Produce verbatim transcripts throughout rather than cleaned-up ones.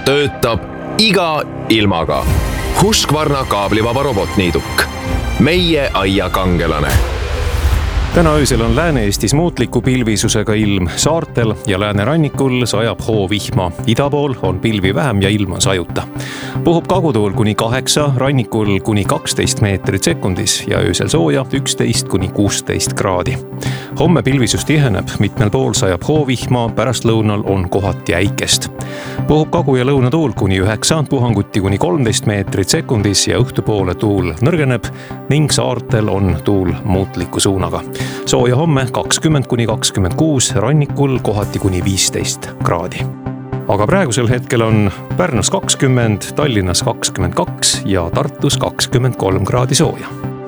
töötab iga ilmaga. Husqvarna kaablivaba robotniiduk. Meie aia kangelane. Täna öösel on Lääne-Eestis muutliku pilvisusega ilm. Saartel ja läänerannikul sajab hoovihma. Ida pool on pilvi vähem ja ilm on sajuta. Puhub kagutuul kuni kaheksa, rannikul kuni kaksteist meetrit sekundis ja öösel sooja üksteist kuni kuusteist kraadi. Homme pilvisus tiheneb, mitmel pool sajab hoovihma, pärastlõunal on kohati äikest. Puhub kagu- ja lõunatuul kuni üheksa, puhanguti kuni kolmteist meetrit sekundis ja õhtupoole tuul nõrgeneb ning saartel on tuul muutliku suunaga. Sooja homme kakskümmend kuni kakskümmend kuus, rannikul kohati kuni viisteist kraadi. Aga praegusel hetkel on Pärnus kakskümmend, Tallinnas kakskümmend kaks ja Tartus kakskümmend kolm kraadi sooja.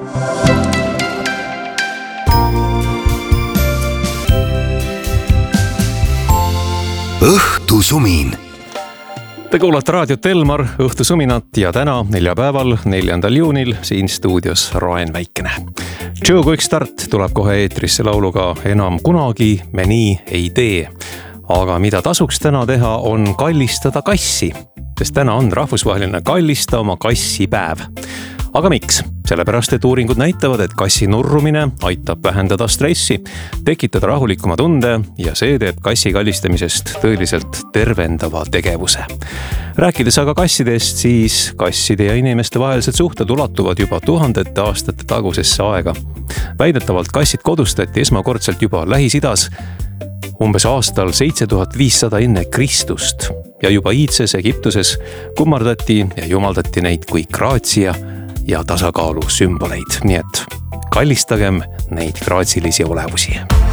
Õhtusumin. Te kuulate raadiot Elmar, õhtusuminat ja täna neljapäeval, neljandal juunil siin stuudios Raen Väikene. Joe Quickstart tuleb kohe eetrisse lauluga Enam kunagi me nii ei tee. Aga mida tasuks täna teha on kallistada kassi, sest täna on rahvusvaheline kallista oma kassi päev. Aga miks? Sellepärast, et uuringud näitavad, et kassi nurrumine aitab vähendada stressi, tekitada rahulikuma tunde ja see teeb kassi kallistamisest tõeliselt tervendava tegevuse. Rääkides aga kassidest, siis kasside ja inimeste vahelised suhted ulatuvad juba tuhandete aastate tagusesse aega. Väidetavalt kassid kodustati esmakordselt juba Lähis-Idas umbes aastal seitse tuhat viissada enne Kristust ja juba iidses Egiptuses kummardati ja jumaldati neid kui graatsia ja tasakaalu sümboleid, nii et kallistagem neid graatsilisi olevusi.